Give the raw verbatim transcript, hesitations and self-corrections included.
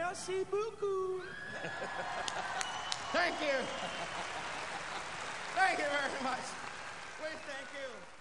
Merci beaucoup. Thank you. Thank you very much. Please, thank you.